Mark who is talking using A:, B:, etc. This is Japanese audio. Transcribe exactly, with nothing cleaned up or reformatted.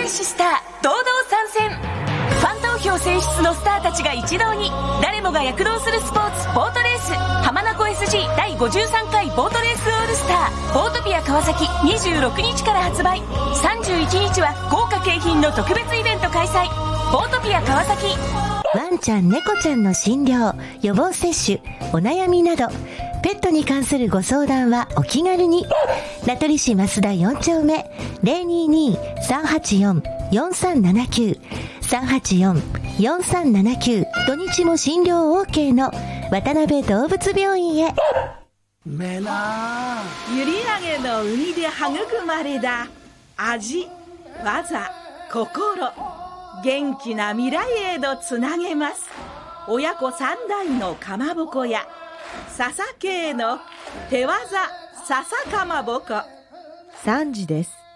A: レッシュスター堂々参戦。ファン投票選出のスターたちが一堂に、誰もが躍動するスポーツボートレース、浜名湖 エスジー だいごじゅうさんかいボートレースオールスターボートピア川崎にじゅうろくにちから発売。さんじゅういちにちは豪華景品の特別イベント開催。ボートピア川崎。
B: ワンちゃん猫ちゃんの診療、予防接種、お悩みなどペットに関するご相談はお気軽に。名取市増田よん丁目 ゼロにーにーさんはちよんよんさんななきゅう さんはちよんよんさんななきゅう。土日も診療 OK の渡辺動物病院へ。
C: めな
D: 閖上の海で育まれた味、技、心、元気な未来へとつなげます。親子三代のかまぼこや笹系の手技笹かまぼこ。
E: さんじです。